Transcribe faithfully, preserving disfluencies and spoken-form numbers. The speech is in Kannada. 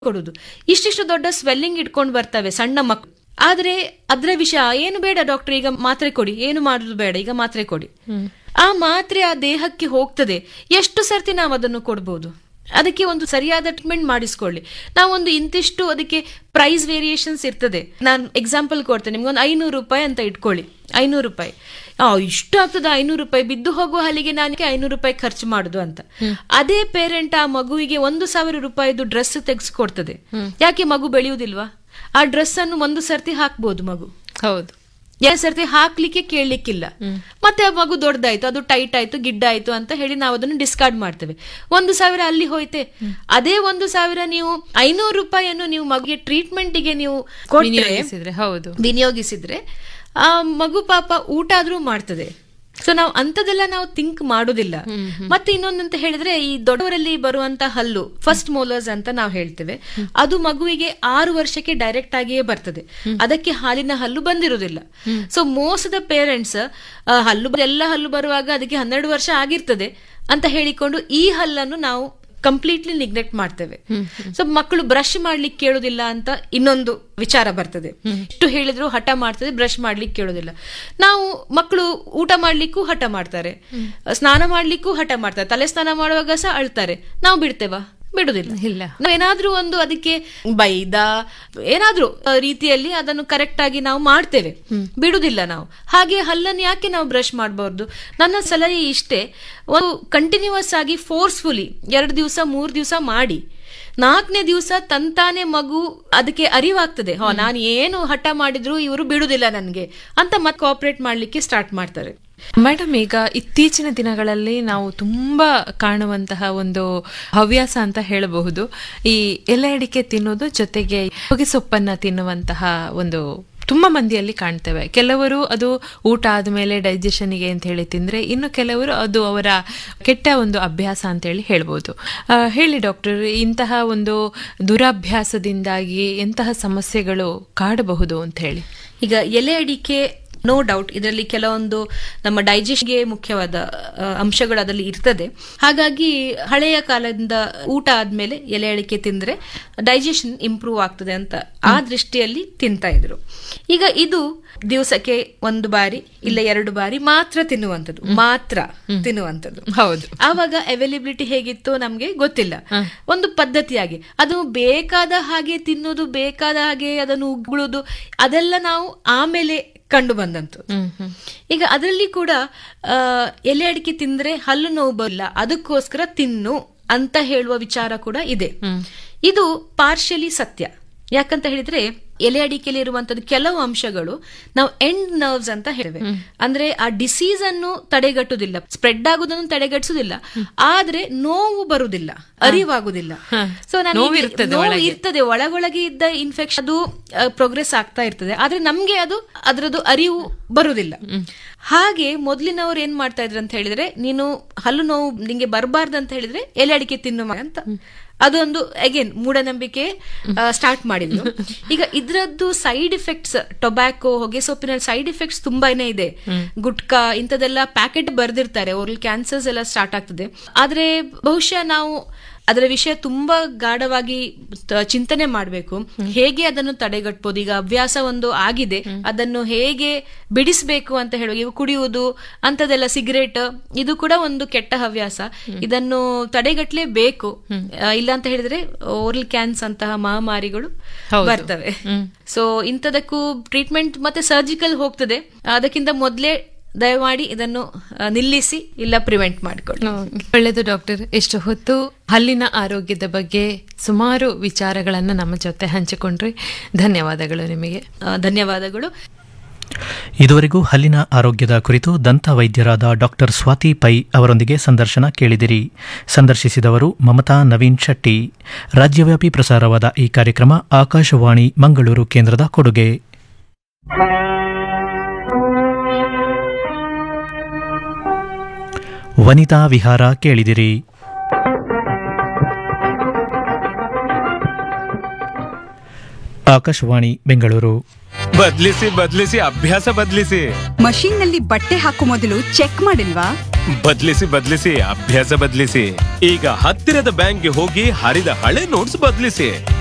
ಕೊಡುದು. ಇಷ್ಟಿಷ್ಟು ದೊಡ್ಡ ಸ್ವೆಲ್ಲಿಂಗ್ ಇಟ್ಕೊಂಡು ಬರ್ತವೆ ಸಣ್ಣ ಮಕ್ಕಳು. ಆದ್ರೆ ಅದ್ರ ವಿಷಯ ಏನು ಬೇಡ ಡಾಕ್ಟರ್, ಈಗ ಮಾತ್ರೆ ಕೊಡಿ, ಏನು ಮಾಡುದು ಬೇಡ, ಈಗ ಮಾತ್ರೆ ಕೊಡಿ. ಆ ಮಾತ್ರೆ ಆ ದೇಹಕ್ಕೆ ಹೋಗ್ತದೆ. ಎಷ್ಟು ಸರ್ತಿ ನಾವು ಅದನ್ನು ಕೊಡ್ಬೋದು? ಅದಕ್ಕೆ ಒಂದು ಸರಿಯಾದ ಟ್ರೀಟ್ಮೆಂಟ್ ಮಾಡಿಸ್ಕೊಳ್ಳಿ. ನಾವೊಂದು ಇಂತಿಷ್ಟು ಅದಕ್ಕೆ ಪ್ರೈಸ್ ವೇರಿಯೇಷನ್ಸ್ ಇರ್ತದೆ. ನಾನು ಎಕ್ಸಾಂಪಲ್ ಕೊಡ್ತೇನೆ ನಿಮ್ಗೆ. ಒಂದು ಐನೂರು ರೂಪಾಯಿ ಅಂತ ಇಟ್ಕೊಳ್ಳಿ. ಐನೂರು ರೂಪಾಯಿ ಆ ಇಷ್ಟು ಆಗ್ತದ, ಐನೂರು ರೂಪಾಯಿ ಬಿದ್ದು ಹೋಗುವ ಹಲಿಗೆ ನಾನು ಐನೂರು ರೂಪಾಯಿ ಖರ್ಚು ಮಾಡುದು ಅಂತ. ಅದೇ ಪೇರೆಂಟ್ ಆ ಮಗುವಿಗೆ ಒಂದು ಸಾವಿರ ರೂಪಾಯಿದು ಡ್ರೆಸ್ ತೆಗೆಸ್ಕೊಡ್ತದೆ. ಯಾಕೆ? ಮಗು ಬೆಳೆಯುವುದಿಲ್ವಾ? ಆ ಡ್ರೆಸ್ ಅನ್ನು ಒಂದು ಸರ್ತಿ ಹಾಕ್ಬೋದು ಮಗು. ಹೌದು. ಎರಡು ಸರ್ತಿ ಹಾಕ್ಲಿಕ್ಕೆ ಕೇಳಲಿಕ್ಕಿಲ್ಲ. ಮತ್ತೆ ಆ ಮಗು ದೊಡ್ಡದಾಯ್ತು, ಅದು ಟೈಟ್ ಆಯ್ತು, ಗಿಡ್ಡ ಆಯ್ತು ಅಂತ ಹೇಳಿ ನಾವು ಅದನ್ನು ಡಿಸ್ಕಾರ್ಡ್ ಮಾಡ್ತೇವೆ. ಒಂದು ಸಾವಿರ ಅಲ್ಲಿ ಹೋಯ್ತೆ. ಅದೇ ಒಂದು ಸಾವಿರ ನೀವು ಐನೂರು ರೂಪಾಯಿಯನ್ನು ನೀವು ಮಗುಗೆ ಟ್ರೀಟ್ಮೆಂಟ್ಗೆ ನೀವು ವಿನಿಯೋಗಿಸಿದ್ರೆ, ಹೌದು ವಿನಿಯೋಗಿಸಿದ್ರೆ ಆ ಮಗು ಪಾಪ ಊಟ ಆದ್ರೂ ಮಾಡ್ತದೆ. ಸೊ ನಾವು ಅಂತದೆಲ್ಲ ನಾವು ಥಿಂಕ್ ಮಾಡುದಿಲ್ಲ. ಮತ್ತೆ ಇನ್ನೊಂದಂತ ಹೇಳಿದ್ರೆ, ಈ ದೊಡ್ಡವರಲ್ಲಿ ಬರುವಂತ ಹಲ್ಲು ಫಸ್ಟ್ ಮೋಲರ್ಸ್ ಅಂತ ನಾವು ಹೇಳ್ತೇವೆ, ಅದು ಮಗುವಿಗೆ ಆರು ವರ್ಷಕ್ಕೆ ಡೈರೆಕ್ಟ್ ಆಗಿಯೇ ಬರ್ತದೆ. ಅದಕ್ಕೆ ಹಾಲಿನ ಹಲ್ಲು ಬಂದಿರುವುದಿಲ್ಲ. So most of the parents ಹಲ್ಲು ಎಲ್ಲ ಹಲ್ಲು ಬರುವಾಗ ಅದಕ್ಕೆ ಹನ್ನೆರಡು ವರ್ಷ ಆಗಿರ್ತದೆ ಅಂತ ಹೇಳಿಕೊಂಡು ಈ ಹಲ್ಲನ್ನು ನಾವು ಕಂಪ್ಲೀಟ್ಲಿ ನಿಗ್ಲೆಕ್ಟ್ ಮಾಡ್ತೇವೆ. ಸೊ ಮಕ್ಕಳು ಬ್ರಷ್ ಮಾಡ್ಲಿಕ್ಕೆ ಕೇಳುದಿಲ್ಲ ಅಂತ ಇನ್ನೊಂದು ವಿಚಾರ ಬರ್ತದೆ. ಎಷ್ಟು ಹೇಳಿದ್ರು ಹಠ ಮಾಡ್ತದೆ, ಬ್ರಷ್ ಮಾಡ್ಲಿಕ್ಕೆ ಕೇಳುದಿಲ್ಲ. ನಾವು ಮಕ್ಕಳು ಊಟ ಮಾಡ್ಲಿಕ್ಕೂ ಹಠ ಮಾಡ್ತಾರೆ, ಸ್ನಾನ ಮಾಡ್ಲಿಕ್ಕೂ ಹಠ ಮಾಡ್ತಾರೆ, ತಲೆ ಸ್ನಾನ ಮಾಡುವಾಗ ಸಹ ಅಳ್ತಾರೆ. ನಾವು ಬಿಡ್ತೇವಾ? ಬಿಡುದಿಲ್ಲ. ಇಲ್ಲ. ಏನಾದ್ರೂ ಒಂದು ಅದಕ್ಕೆ ಬೈದ ಏನಾದ್ರೂ ರೀತಿಯಲ್ಲಿ ಅದನ್ನು ಕರೆಕ್ಟ್ ಆಗಿ ನಾವು ಮಾಡ್ತೇವೆ, ಬಿಡುದಿಲ್ಲ ನಾವು. ಹಾಗೆ ಹಲ್ಲನ್ನು ಯಾಕೆ ನಾವು ಬ್ರಷ್ ಮಾಡಬಾರ್ದು? ನನ್ನ ಸಲಹೆ ಇಷ್ಟೇ, ಒಂದು ಕಂಟಿನ್ಯೂಸ್ ಆಗಿ ಫೋರ್ಸ್ಫುಲಿ ಎರಡು ದಿವಸ ಮೂರ್ ದಿವಸ ಮಾಡಿ, ನಾಲ್ಕನೇ ದಿವಸ ತಂತಾನೆ ಮಗು ಅದಕ್ಕೆ ಅರಿವಾಗ್ತದೆ, ಹಾ ನಾನು ಏನು ಹಠ ಮಾಡಿದ್ರು ಇವರು ಬಿಡುದಿಲ್ಲ ನನ್ಗೆ ಅಂತ ಮತ್ತೆ ಕೋಆಪರೇಟ್ ಮಾಡ್ಲಿಕ್ಕೆ ಸ್ಟಾರ್ಟ್ ಮಾಡ್ತಾರೆ. ಮೇಡಮ್, ಈಗ ಇತ್ತೀಚಿನ ದಿನಗಳಲ್ಲಿ ನಾವು ತುಂಬಾ ಕಾಣುವಂತಹ ಒಂದು ಹವ್ಯಾಸ ಅಂತ ಹೇಳಬಹುದು, ಈ ಎಲೆ ಅಡಿಕೆ ತಿನ್ನೋದು, ಜೊತೆಗೆ ಹೊಗೆ ಸೊಪ್ಪನ್ನ ತಿನ್ನುವಂತಹ ಒಂದು ತುಂಬಾ ಮಂದಿಯಲ್ಲಿ ಕಾಣ್ತೇವೆ. ಕೆಲವರು ಅದು ಊಟ ಆದ್ಮೇಲೆ ಡೈಜೆಷನ್ಗೆ ಅಂತ ಹೇಳಿ ತಿಂದ್ರೆ, ಇನ್ನು ಕೆಲವರು ಅದು ಅವರ ಕೆಟ್ಟ ಒಂದು ಅಭ್ಯಾಸ ಅಂತ ಹೇಳಿ ಹೇಳ್ಬೋದು. ಹೇಳಿ ಡಾಕ್ಟರ್, ಇಂತಹ ಒಂದು ದುರಭ್ಯಾಸದಿಂದಾಗಿ ಎಂತಹ ಸಮಸ್ಯೆಗಳು ಕಾಡಬಹುದು ಅಂತ ಹೇಳಿ? ಈಗ ಎಲೆ ಅಡಿಕೆ ನೋ ಡೌಟ್ ಇದರಲ್ಲಿ ಕೆಲವೊಂದು ನಮ್ಮ ಡೈಜೆಷನ್ಗೆ ಮುಖ್ಯವಾದ ಅಂಶಗಳು ಅದರಲ್ಲಿ ಇರ್ತದೆ. ಹಾಗಾಗಿ ಹಳೆಯ ಕಾಲದಿಂದ ಊಟ ಆದ್ಮೇಲೆ ಎಲೆ ಅಡಿಕೆ ತಿಂದ್ರೆ ಡೈಜೆಷನ್ ಇಂಪ್ರೂವ್ ಆಗ್ತದೆ ಅಂತ ಆ ದೃಷ್ಟಿಯಲ್ಲಿ ತಿಂತಾ ಇದ್ರು. ಈಗ ಇದು ದಿವಸಕ್ಕೆ ಒಂದು ಬಾರಿ ಇಲ್ಲ ಎರಡು ಬಾರಿ ಮಾತ್ರ ತಿನ್ನುವಂಥದ್ದು, ಮಾತ್ರ ತಿನ್ನುವಂಥದ್ದು. ಹೌದು. ಆವಾಗ ಅವೈಲಬಿಲಿಟಿ ಹೇಗಿತ್ತು ನಮ್ಗೆ ಗೊತ್ತಿಲ್ಲ. ಒಂದು ಪದ್ಧತಿಯಾಗಿ ಅದು ಬೇಕಾದ ಹಾಗೆ ತಿನ್ನೋದು, ಬೇಕಾದ ಹಾಗೆ ಅದನ್ನು ಉಗುಳುದು, ಅದೆಲ್ಲ ನಾವು ಆಮೇಲೆ ಕಂಡು ಬಂದಂತು. ಈಗ ಅದರಲ್ಲಿ ಕೂಡ ಎಲೆ ಅಡಿಕೆ ತಿಂದ್ರೆ ಹಲ್ಲು ನೋವು ಬರಲ್ಲ, ಅದಕ್ಕೋಸ್ಕರ ತಿನ್ನು ಅಂತ ಹೇಳುವ ವಿಚಾರ ಕೂಡ ಇದೆ. ಇದು ಪಾರ್ಷಿಯಲಿ ಸತ್ಯ. ಯಾಕಂತ ಹೇಳಿದ್ರೆ ಎಲೆ ಅಡಿಕೆಯಲ್ಲಿ ಇರುವಂತದ್ದು ಕೆಲವು ಅಂಶಗಳು ನಾವು ಎಂಡ್ ನರ್ವ್ಸ್ ಅಂತ ಹೇಳ್ತೇವೆ. ಅಂದ್ರೆ ಆ ಡಿಸೀಸ್ ಅನ್ನು ತಡೆಗಟ್ಟುದಿಲ್ಲ, ಸ್ಪ್ರೆಡ್ ಆಗುದನ್ನು ತಡೆಗಟ್ಟಿಸುದಿಲ್ಲ, ಆದ್ರೆ ನೋವು ಬರುದಿಲ್ಲ, ಅರಿವಾಗುದಿಲ್ಲ. ಸೊ ನೋವು ಇರ್ತದೆ, ಒಳಗೊಳಗೆ ಇದ್ದ ಇನ್ಫೆಕ್ಷನ್ ಅದು ಪ್ರೋಗ್ರೆಸ್ ಆಗ್ತಾ ಇರ್ತದೆ, ಆದ್ರೆ ನಮ್ಗೆ ಅದು ಅದರದ್ದು ಅರಿವು ಬರುದಿಲ್ಲ. ಹಾಗೆ ಮೊದ್ಲಿನವ್ರು ಏನ್ ಮಾಡ್ತಾ ಇದ್ರು ಅಂತ ಹೇಳಿದ್ರೆ, ನೀನು ಹಲ್ಲು ನೋವು ನಿಂಗೆ ಬರಬಾರ್ದು ಅಂತ ಹೇಳಿದ್ರೆ ಎಲೆ ಅಡಿಕೆ ತಿನ್ನು ಅಂತ, ಅದೊಂದು ಅಗೇನ್ ಮೂಢನಂಬಿಕೆ ಸ್ಟಾರ್ಟ್ ಮಾಡಿದ್ರು. ಈಗ ಇದ್ರದ್ದು ಸೈಡ್ ಎಫೆಕ್ಟ್ಸ್, ಟೊಬ್ಯಾಕೋ, ಹೊಗೆ ಸೊಪ್ಪಿನ ಸೈಡ್ ಎಫೆಕ್ಟ್ಸ್ ತುಂಬಾನೇ ಇದೆ. ಗುಟ್ಕಾ ಇಂಥದೆಲ್ಲ ಪ್ಯಾಕೆಟ್ ಬರ್ದಿರ್ತಾರೆ, ಓರಲ್ ಕ್ಯಾನ್ಸರ್ಸ್ ಎಲ್ಲ ಸ್ಟಾರ್ಟ್ ಆಗ್ತದೆ. ಆದ್ರೆ ಬಹುಶಃ ನಾವು ಅದರ ವಿಷಯ ತುಂಬಾ ಗಾಢವಾಗಿ ಚಿಂತನೆ ಮಾಡಬೇಕು, ಹೇಗೆ ಅದನ್ನು ತಡೆಗಟ್ಟಬಹುದು. ಈಗ ಅಭ್ಯಾಸ ಒಂದು ಆಗಿದೆ, ಅದನ್ನು ಹೇಗೆ ಬಿಡಿಸಬೇಕು ಅಂತ ಹೇಳುವ. ಇವು ಕುಡಿಯುವುದು ಅಂತದೆಲ್ಲ, ಸಿಗರೇಟ್, ಇದು ಕೂಡ ಒಂದು ಕೆಟ್ಟ ಹವ್ಯಾಸ. ಇದನ್ನು ತಡೆಗಟ್ಟಲೇಬೇಕು. ಇಲ್ಲ ಅಂತ ಹೇಳಿದ್ರೆ ಓರಲ್ ಕ್ಯಾನ್ಸರ್ ಅಂತಹ ಮಹಾಮಾರಿಗಳು ಬರ್ತವೆ. ಸೊ ಇಂಥದಕ್ಕೂ ಟ್ರೀಟ್ಮೆಂಟ್ ಮತ್ತೆ ಸರ್ಜಿಕಲ್ ಹೋಗ್ತದೆ. ಅದಕ್ಕಿಂತ ಮೊದಲೇ ದಯಮಾಡಿ ಇದನ್ನು ನಿಲ್ಲಿಸಿ, ಇಲ್ಲ ಪ್ರಿವೆಂಟ್ ಮಾಡಿಕೊಳ್ಳಿ. ಒಳ್ಳೆಯದು ಡಾಕ್ಟರ್. ಎಷ್ಟು ಹೊತ್ತು ಹಲ್ಲಿನ ಆರೋಗ್ಯದ ಬಗ್ಗೆ ಸುಮಾರು ವಿಚಾರಗಳನ್ನು ನಮ್ಮ ಜೊತೆ ಹಂಚಿಕೊಂಡ್ರಿ. ಧನ್ಯವಾದಗಳು ನಿಮಗೆ. ಧನ್ಯವಾದಗಳು. ಇದುವರೆಗೂ ಹಲ್ಲಿನ ಆರೋಗ್ಯದ ಕುರಿತು ದಂತ ವೈದ್ಯರಾದ ಡಾಕ್ಟರ್ ಸ್ವಾತಿ ಪೈ ಅವರೊಂದಿಗೆ ಸಂದರ್ಶನ ಕೇಳಿದಿರಿ. ಸಂದರ್ಶಿಸಿದವರು ಮಮತಾ ನವೀನ್ ಶೆಟ್ಟಿ. ರಾಜ್ಯವ್ಯಾಪಿ ಪ್ರಸಾರವಾದ ಈ ಕಾರ್ಯಕ್ರಮ ಆಕಾಶವಾಣಿ ಮಂಗಳೂರು ಕೇಂದ್ರದ ಕೊಡುಗೆ. ವನಿತಾ ವಿಹಾರ ಕೇಳಿದಿರಿ. ಆಕಾಶವಾಣಿ ಬೆಂಗಳೂರು. ಬದಲಿಸಿ ಬದಲಿಸಿ ಅಭ್ಯಾಸ ಬದಲಿಸಿ. ಮಷೀನ್ ನಲ್ಲಿ ಬಟ್ಟೆ ಹಾಕೋ ಮೊದಲು ಚೆಕ್ ಮಾಡಿಲ್ವಾ? ಬದಲಿಸಿ ಬದಲಿಸಿ ಅಭ್ಯಾಸ ಬದಲಿಸಿ. ಈಗ ಹತ್ತಿರದ ಬ್ಯಾಂಕ್ಗೆ ಹೋಗಿ ಹರಿದ ಹಳೆ ನೋಟ್ಸ್ ಬದಲಿಸಿ.